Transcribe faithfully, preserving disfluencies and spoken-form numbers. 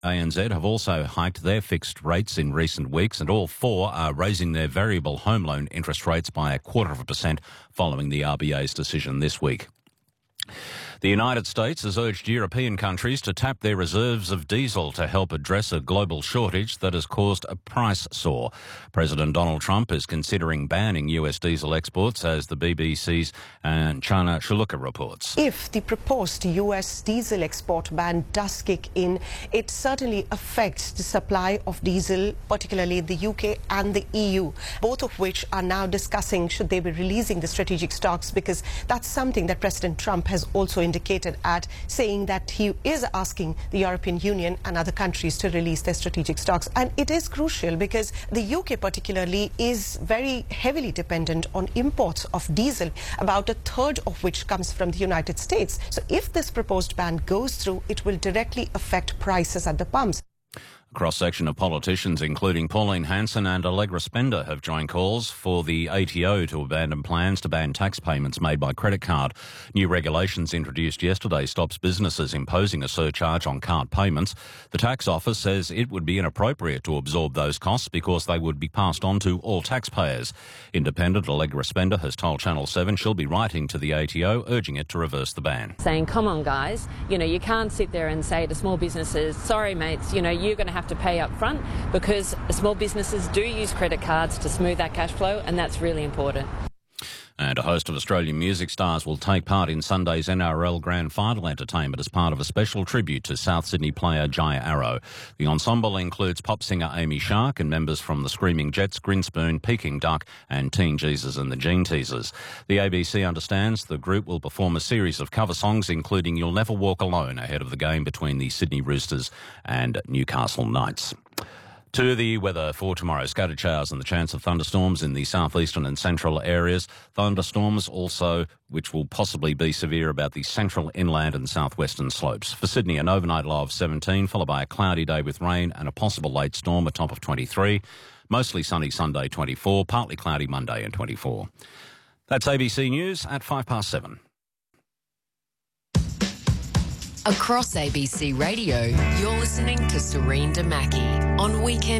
A N Z have also hiked their fixed rates in recent weeks, and all four are raising their variable home loan interest rates by a quarter of a percent following the R B A's decision this week. The United States has urged European countries to tap their reserves of diesel to help address a global shortage that has caused a price soar. President Donald Trump is considering banning U S diesel exports, as the B B C's and Chana Shuluka reports. If the proposed U S diesel export ban does kick in, it certainly affects the supply of diesel, particularly the U K and the E U, both of which are now discussing should they be releasing the strategic stocks, because that's something that President Trump has also indicated at, saying that he is asking the European Union and other countries to release their strategic stocks. And it is crucial because the U K particularly is very heavily dependent on imports of diesel, about a third of which comes from the United States. So if this proposed ban goes through, it will directly affect prices at the pumps. A cross-section of politicians, including Pauline Hanson and Allegra Spender, have joined calls for the A T O to abandon plans to ban tax payments made by credit card. New regulations introduced yesterday stops businesses imposing a surcharge on card payments. The tax office says it would be inappropriate to absorb those costs because they would be passed on to all taxpayers. Independent Allegra Spender has told Channel seven she'll be writing to the A T O, urging it to reverse the ban. Saying, come on guys, you know, you can't sit there and say to small businesses, sorry mates, you know, you're going to have to pay up front, because small businesses do use credit cards to smooth that cash flow, and that's really important. And a host of Australian music stars will take part in Sunday's N R L Grand Final entertainment as part of a special tribute to South Sydney player Jaya Arrow. The ensemble includes pop singer Amy Shark and members from the Screaming Jets, Grinspoon, Peking Duck and Teen Jesus and the Gene Teasers. The A B C understands the group will perform a series of cover songs, including You'll Never Walk Alone, ahead of the game between the Sydney Roosters and Newcastle Knights. To the weather for tomorrow, scattered showers and the chance of thunderstorms in the southeastern and central areas. Thunderstorms also, which will possibly be severe about the central, inland and southwestern slopes. For Sydney, an overnight low of seventeen, followed by a cloudy day with rain and a possible late storm, a top of twenty-three. Mostly sunny Sunday, twenty-four. Partly cloudy Monday and twenty-four. That's A B C News at five past seven. Across A B C Radio, you're listening to Serene Damaki on Weekend